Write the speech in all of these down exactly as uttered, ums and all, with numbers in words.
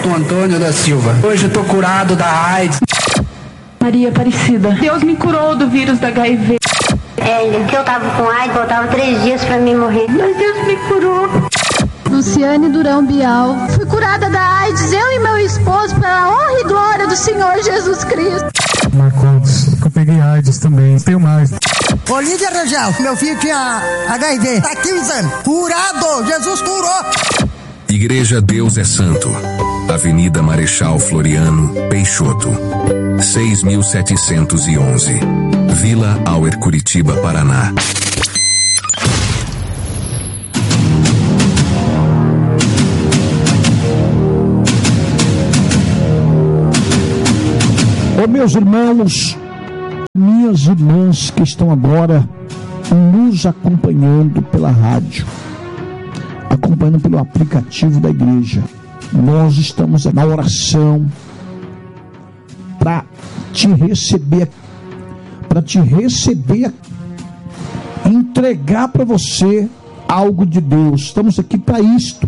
Elton Antônio da Silva. Hoje eu tô curado da AIDS. Maria Aparecida. Deus me curou do vírus da H I V. É, que eu tava com AIDS, faltava três dias pra mim morrer. Mas Deus me curou. Luciane Durão Bial. Fui curada da AIDS, eu e meu esposo, pela honra e glória do Senhor Jesus Cristo. Marcos, eu peguei AIDS também, tenho mais. Olívia Rangel, meu filho tinha H I V, tá aqui o exame. Curado, Jesus curou. Igreja Deus é Santo, Avenida Marechal Floriano, Peixoto, seis mil setecentos e onze, Vila Auer, Curitiba, Paraná. Ô meus irmãos, minhas irmãs que estão agora nos acompanhando pela rádio, acompanhando pelo aplicativo da igreja, nós estamos na oração para te receber, para te receber, entregar para você algo de Deus. Estamos aqui para isto.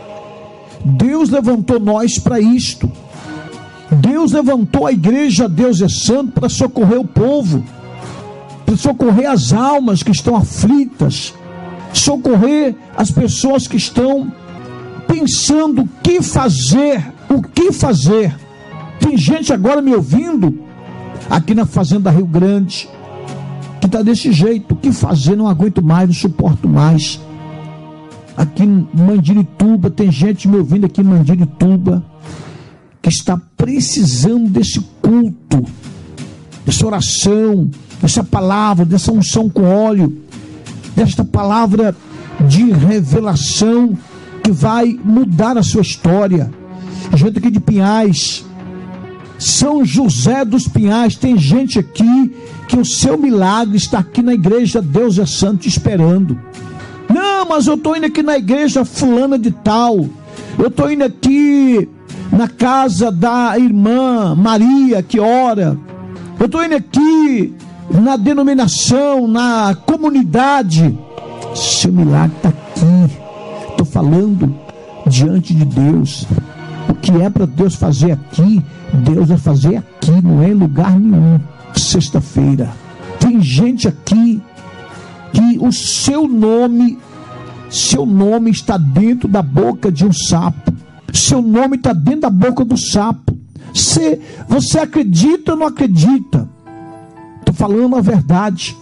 Deus levantou nós para isto. Deus levantou a igreja Deus é Santo para socorrer o povo, para socorrer as almas que estão aflitas, socorrer as pessoas que estão pensando o que fazer, o que fazer. Tem gente agora me ouvindo aqui na Fazenda Rio Grande que está desse jeito, o que fazer, não aguento mais, não suporto mais. Aqui em Mandirituba, tem gente me ouvindo aqui em Mandirituba que está precisando desse culto, dessa oração, dessa palavra, dessa unção com óleo, desta palavra de revelação que vai mudar a sua história. Gente aqui de Pinhais, São José dos Pinhais, tem gente aqui que o seu milagre está aqui na igreja Deus é Santo esperando. Não, mas eu estou indo aqui na igreja fulana de tal, eu estou indo aqui na casa da irmã Maria que ora, eu estou indo aqui na denominação, na comunidade. Seu milagre está aqui. Estou falando diante de Deus. O que é para Deus fazer aqui, Deus vai fazer aqui, não é em lugar nenhum. Sexta-feira tem gente aqui que o seu nome, seu nome está dentro da boca de um sapo. Seu nome está dentro da boca do sapo. Você, você acredita ou não acredita? Estou falando a verdade.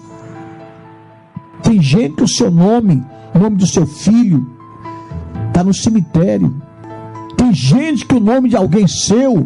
Tem gente que o seu nome, o nome do seu filho, está no cemitério. Tem gente que o nome de alguém seu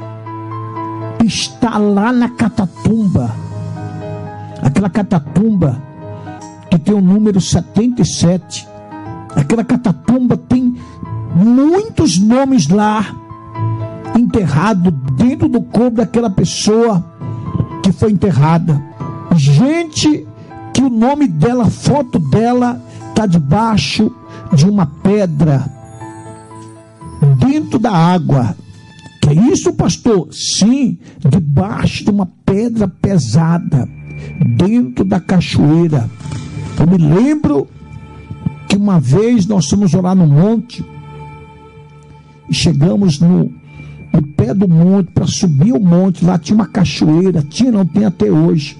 está lá na catatumba. Aquela catatumba que tem o número setenta e sete. Aquela catatumba tem muitos nomes lá, enterrado dentro do corpo daquela pessoa que foi enterrada. Gente que o nome dela, a foto dela está debaixo de uma pedra, dentro da água. Que é isso, pastor? Sim, debaixo de uma pedra pesada, dentro da cachoeira. Eu me lembro que uma vez nós fomos orar no monte e chegamos no, no pé do monte, para subir o monte, lá tinha uma cachoeira, tinha, não tem até hoje.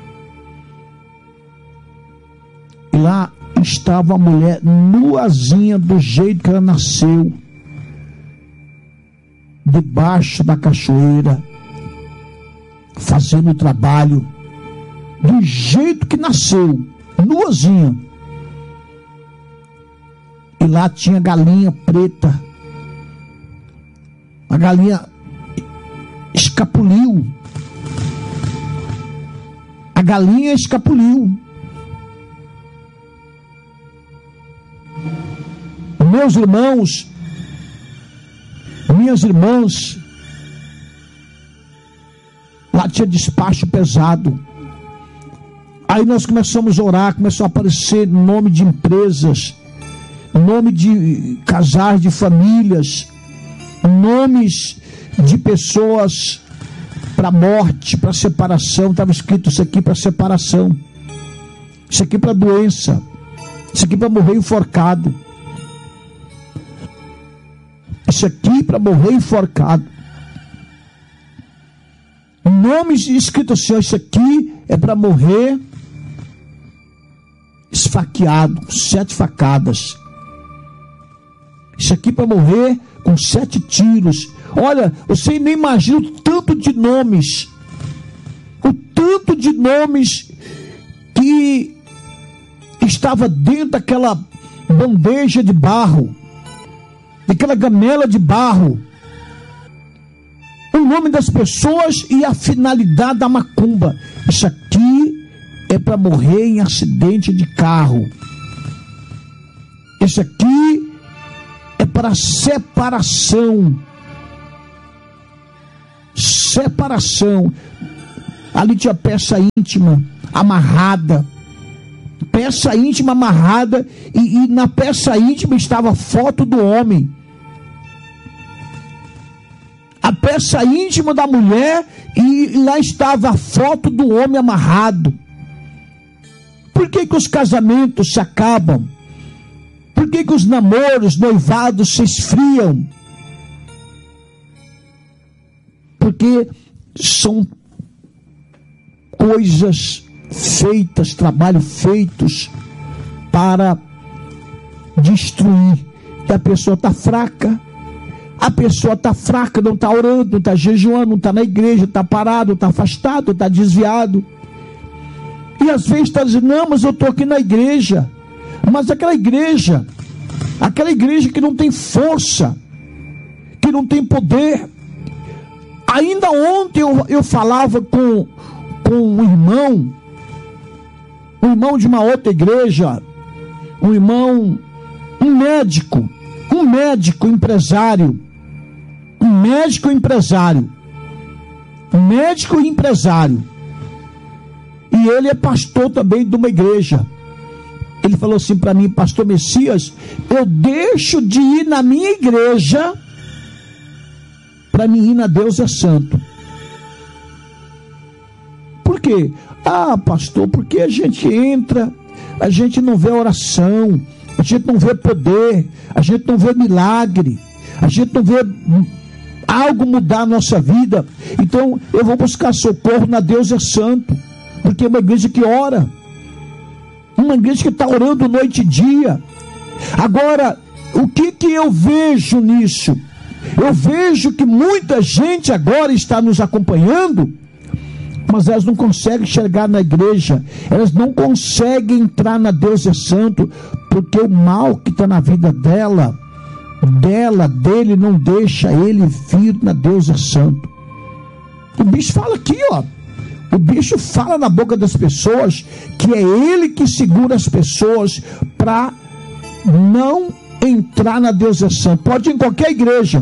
E lá estava a mulher nuazinha do jeito que ela nasceu, debaixo da cachoeira, fazendo o trabalho do jeito que nasceu, nuazinha. E lá tinha galinha preta. A galinha escapuliu. A galinha escapuliu. Meus irmãos, minhas irmãs, lá tinha despacho pesado. Aí nós começamos a orar, começou a aparecer nome de empresas, nome de casais, de famílias, nomes de pessoas para morte, para separação. Estava escrito isso aqui para separação, isso aqui para doença, isso aqui para morrer enforcado, Isso aqui para morrer enforcado. Nomes escritos assim, isso aqui é para morrer esfaqueado, sete facadas. Isso aqui para morrer com sete tiros. Olha, você nem imagina o tanto de nomes, o tanto de nomes que estava dentro daquela bandeja de barro, daquela gamela de barro. O nome das pessoas e a finalidade da macumba. Isso aqui é para morrer em acidente de carro. Isso aqui é para separação. Separação. Ali tinha peça íntima amarrada. Peça íntima amarrada. E, e na peça íntima estava a foto do homem. A peça íntima da mulher, e lá estava a foto do homem amarrado. Por que que os casamentos se acabam? Por que que os namoros, noivados se esfriam? Porque são coisas feitas, trabalho feitos para destruir. E a pessoa está fraca. A pessoa está fraca, não está orando, não está jejuando, não está na igreja, está parado, está afastado, está desviado. E às vezes está dizendo, não, mas eu estou aqui na igreja. Mas aquela igreja, aquela igreja que não tem força, que não tem poder. Ainda ontem eu, eu falava com, com um irmão, um irmão de uma outra igreja, um irmão, um médico, um médico empresário, um médico empresário, um médico empresário, e ele é pastor também de uma igreja. Ele falou assim para mim, pastor Messias, eu deixo de ir na minha igreja para mim ir na Deus é Santo. Por quê? Ah, pastor, porque a gente entra, a gente não vê oração, a gente não vê poder, a gente não vê milagre, a gente não vê algo mudar a nossa vida. Então eu vou buscar socorro na Deus é Santo, porque é uma igreja que ora, uma igreja que está orando noite e dia. Agora, o que que eu vejo nisso? Eu vejo que muita gente agora está nos acompanhando, mas elas não conseguem chegar na igreja, elas não conseguem entrar na Deus é Santo, porque o mal que está na vida dela, dela, dele, não deixa ele vir na Deus é Santo. O bicho fala aqui, ó, o bicho fala na boca das pessoas que é ele que segura as pessoas para não entrar na Deus é Santo. Pode ir em qualquer igreja,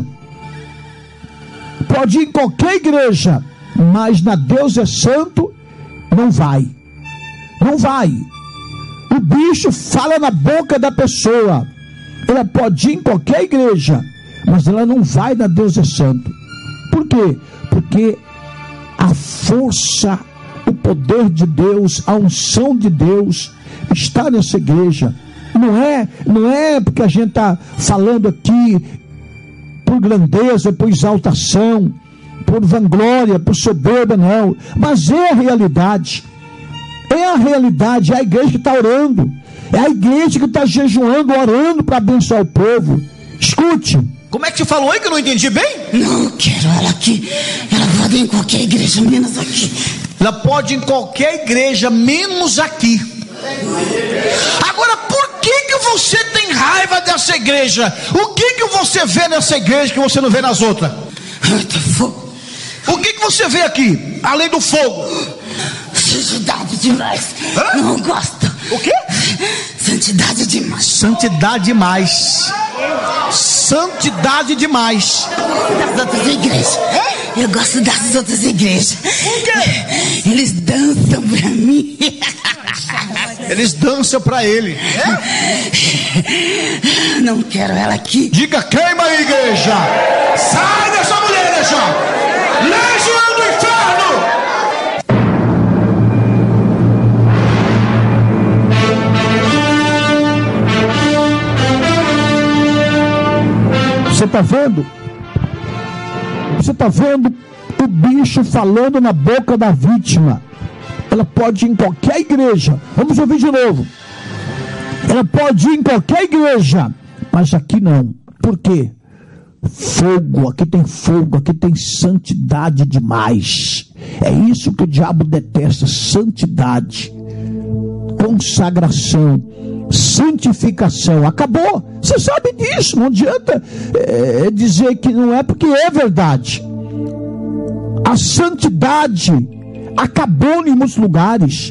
pode ir em qualquer igreja, mas na Deus é Santo não vai, não vai. O bicho fala na boca da pessoa. Ela pode ir em qualquer igreja, mas ela não vai na Deus é Santo. Por quê? Porque a força, o poder de Deus, a unção de Deus está nessa igreja. Não é, não é porque a gente está falando aqui por grandeza, por exaltação, por vanglória, por soberba, não. Mas é a realidade. É a realidade, é a igreja que está orando. É a igreja que está jejuando, orando para abençoar o povo. Escute. Como é que você falou aí que eu não entendi bem? Não quero ela aqui. Ela pode ir em qualquer igreja, menos aqui. Ela pode ir em qualquer igreja, menos aqui. Agora, por que que você tem raiva dessa igreja? O que que você vê nessa igreja que você não vê nas outras? Muito fogo. O que que você vê aqui, além do fogo? Santidade demais. Hã? Não gosto. O quê? Santidade demais. Santidade demais. Santidade demais. Das outras igrejas. É? Eu gosto das outras igrejas. Por quê? Eles dançam pra mim. Eles dançam pra ele. É? Não quero ela aqui. Diga, queima a igreja. Sai dessa mulher, já. Legião do inferno. Você está vendo? Você está vendo o bicho falando na boca da vítima. Ela pode ir em qualquer igreja. Vamos ouvir de novo. Ela pode ir em qualquer igreja, mas aqui não. Por quê? Fogo, aqui tem fogo, aqui tem santidade demais. É isso que o diabo detesta: santidade, consagração, santificação. Acabou. Você sabe disso. Não adianta é, dizer que não é, porque é verdade. A santidade acabou em muitos lugares.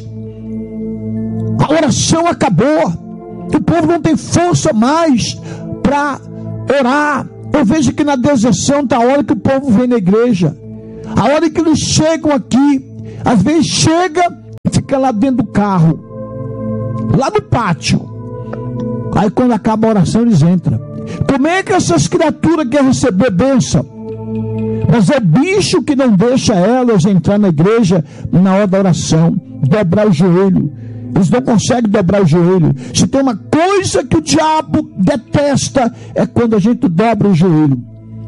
A oração acabou. O povo não tem força mais para orar. Eu vejo que na deserção está a hora que o povo vem na igreja. A hora que eles chegam aqui, às vezes chega e fica lá dentro do carro, lá no pátio. Aí quando acaba a oração eles entram. Como é que essas criaturas querem receber bênção? Mas é o bicho que não deixa elas entrar na igreja na hora da oração, dobrar o joelho. Eles não conseguem dobrar o joelho. Se tem uma coisa que o diabo detesta, é quando a gente dobra o joelho.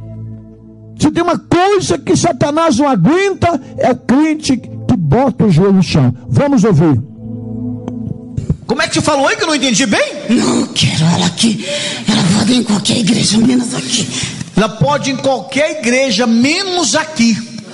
Se tem uma coisa que Satanás não aguenta, é o crente que bota o joelho no chão. Vamos ouvir. Como é que você falou aí que eu não entendi bem? Não quero ela aqui. Ela pode ir em qualquer igreja, menos aqui. Ela pode ir em qualquer igreja, menos aqui.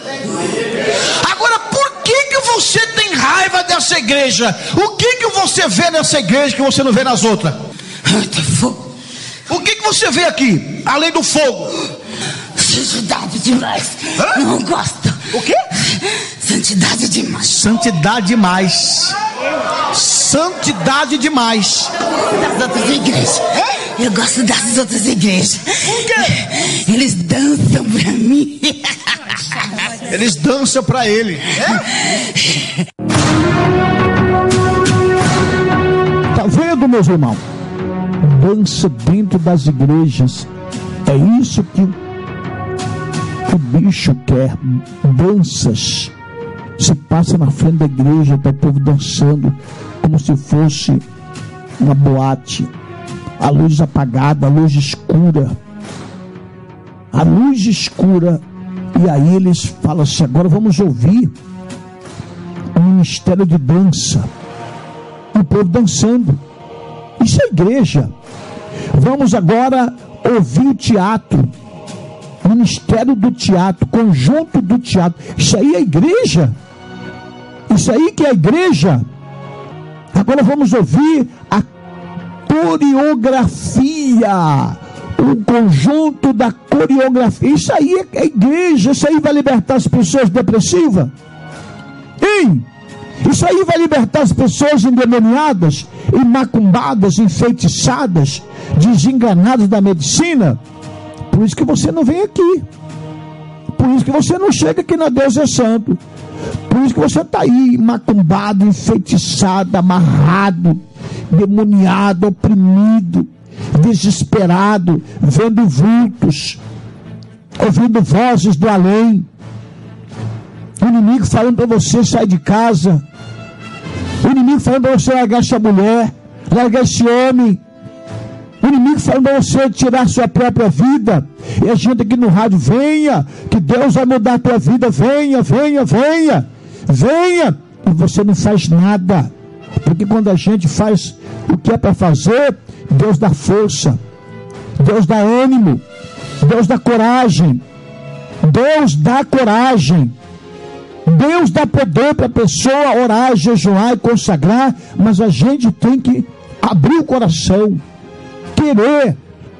Agora, por que que você tem raiva dessa igreja? O que que você vê nessa igreja que você não vê nas outras? Tem fogo. O que que você vê aqui, além do fogo? Santidade demais. Hã? Não gosto. O quê? Santidade demais. Santidade demais. Santidade demais. Das outras igrejas. Eu gosto das outras igrejas. Por quê? Eles dançam pra mim. Eles dançam pra ele. É? Tá vendo, meus irmãos? Dança dentro das igrejas. É isso que o bicho quer. Danças. Se passa na frente da igreja, tá o povo dançando como se fosse uma boate. A luz apagada, a luz escura. A luz escura. E aí eles falam assim: agora vamos ouvir o ministério de dança. O povo dançando. Isso é igreja. Vamos agora ouvir o teatro. Ministério do teatro, conjunto do teatro. Isso aí é igreja. Isso aí que é igreja. Agora vamos ouvir a coreografia. O conjunto da coreografia. Isso aí é igreja. Isso aí vai libertar as pessoas depressivas. Hein? Isso aí vai libertar as pessoas endemoniadas, macumbadas, enfeitiçadas, desenganadas da medicina. Por isso que você não vem aqui. Por isso que você não chega aqui na Deus é Santo. Por isso que você está aí macumbado, enfeitiçado, amarrado, demoniado, oprimido, desesperado, vendo vultos, ouvindo vozes do além. O inimigo falando para você sair de casa. O inimigo falando para você largar essa mulher, largar esse homem. O inimigo falando para você tirar sua própria vida. E a gente aqui no rádio: venha, que Deus vai mudar a tua vida. Venha, venha, venha. Venha. E você não faz nada. Porque quando a gente faz o que é para fazer, Deus dá força, Deus dá ânimo, Deus dá coragem. Deus dá coragem. Deus dá poder para a pessoa orar, jejuar e consagrar. Mas a gente tem que abrir o coração, querer.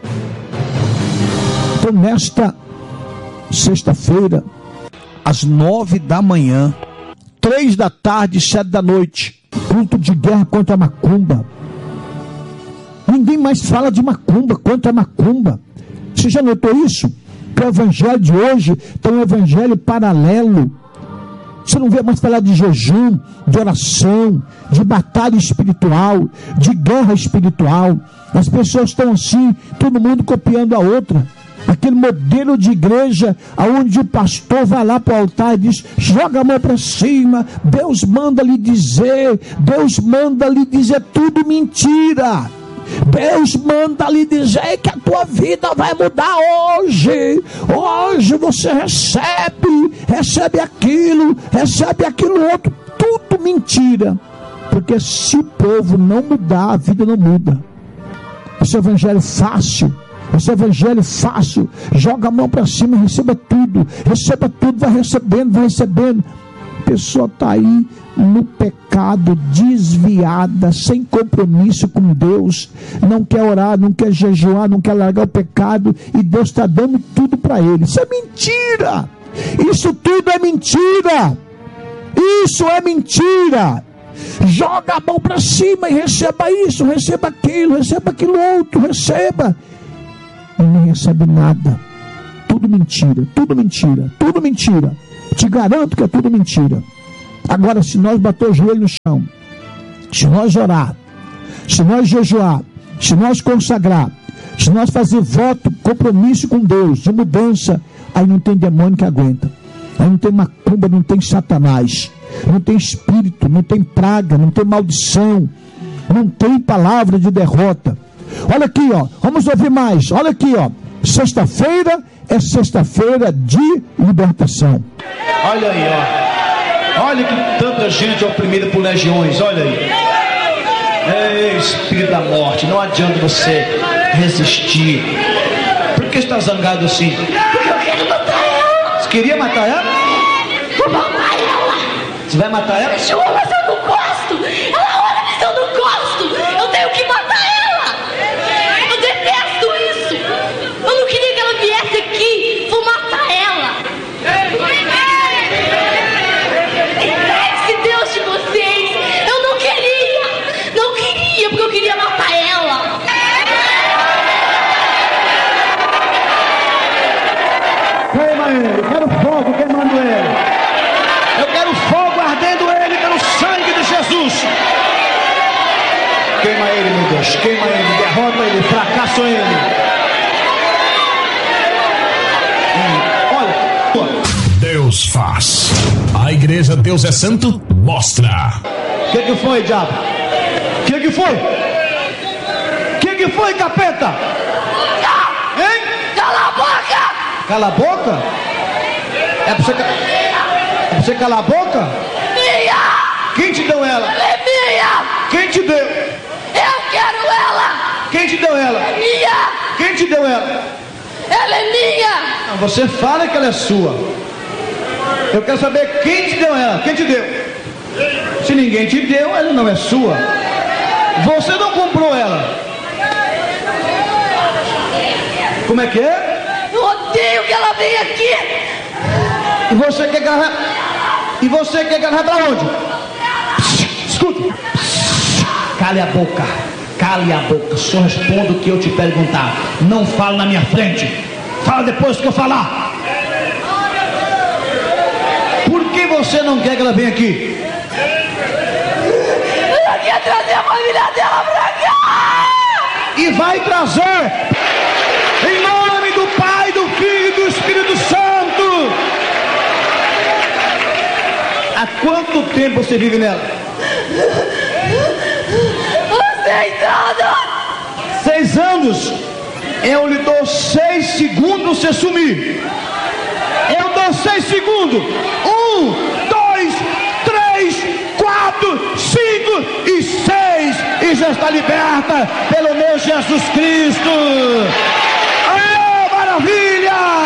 Então nesta sexta-feira, às nove da manhã, três da tarde, sete da noite, culto de guerra contra a macumba. Ninguém mais fala de macumba, contra a macumba. Você já notou isso? Que o evangelho de hoje tem um evangelho paralelo. Você não vê mais falar de jejum, de oração, de batalha espiritual, de guerra espiritual. As pessoas estão assim, todo mundo copiando a outra. Aquele modelo de igreja onde o pastor vai lá para o altar e diz: joga a mão para cima, Deus manda lhe dizer, Deus manda lhe dizer. Tudo mentira, Deus manda lhe dizer que a tua vida vai mudar hoje. Hoje você recebe, recebe aquilo, recebe aquilo outro. Tudo mentira. Porque se o povo não mudar, a vida não muda. Esse evangelho fácil, esse evangelho fácil, joga a mão para cima e receba tudo. Receba tudo, vai recebendo, vai recebendo. A pessoa está aí no pecado, desviada, sem compromisso com Deus, não quer orar, não quer jejuar, não quer largar o pecado, e Deus está dando tudo para ele. Isso é mentira, isso tudo é mentira, isso é mentira. Joga a mão para cima e receba isso, receba aquilo, receba aquilo outro, receba, e não recebe nada. Tudo mentira, tudo mentira, tudo mentira. Te garanto que é tudo mentira. Agora, se nós bater o joelho no chão, se nós orar, se nós jejuar, se nós consagrar, se nós fazer voto, compromisso com Deus, de mudança, aí não tem demônio que aguenta. Aí não tem macumba, não tem satanás, não tem espírito, não tem praga, não tem maldição, não tem palavra de derrota. Olha aqui, ó, vamos ouvir mais. Olha aqui, ó, sexta-feira é sexta-feira de libertação. Olha aí, ó. Olha que tanta gente oprimida por legiões, olha aí. Ei, espírito da morte, não adianta você resistir. Por que está zangado assim? Porque eu quero matar ela. Você queria matar ela? Vou matar ela. Você vai matar ela? João, mas eu não gosto. Ela olha, mas eu não gosto. Eu tenho que matar ela. Eu detesto isso. Eu não queria que ela viesse aqui. Vou matar ela. Entregue-se Deus de vocês. Eu não queria. Não queria, porque eu queria matar ela. Queima ele, eu quero fogo queimando ele. Eu quero fogo ardendo ele pelo sangue de Jesus. Queima ele, meu Deus, queima ele, derrota ele, fracassa ele. Hum, olha. Deus faz. A igreja Deus é Santo mostra. O que que foi, diabo? O que que foi? O que que foi, capeta? Hein? Cala a boca! Cala a boca? É pra você, é pra você calar a boca? Minha! Quem te deu ela? Ela é minha! Quem te deu? Eu quero ela! Quem te deu ela? É minha! Quem te deu ela? Ela é minha! Não, você fala que ela é sua. Eu quero saber quem te deu ela. Quem te deu? Se ninguém te deu, ela não é sua. Você não comprou ela. Como é que é? Eu odeio que ela venha aqui! E você quer que ela... E você quer que ela vá pra onde? Escuta. Cale a boca. Cale a boca. Só responda o que eu te perguntar. Não fala na minha frente. Fala depois que eu falar. Por que você não quer que ela venha aqui? Ela quer trazer a família dela pra cá! E vai trazer! Em nome do Pai, do Filho e do Espírito Santo! Há quanto tempo você vive nela? Seis anos! Seis anos? Eu lhe dou seis segundos você sumir. Eu dou seis segundos. Um, dois, três, quatro, cinco e seis. E já está liberta pelo meu Jesus Cristo. Oh, maravilha!